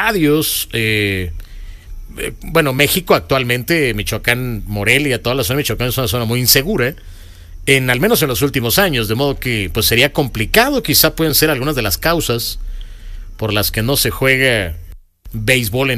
estadios. Bueno, México actualmente, Michoacán, Morelia, toda la zona de Michoacán es una zona muy insegura, al menos en los últimos años, de modo que pues sería complicado. Quizá pueden ser algunas de las causas por las que no se juega béisbol en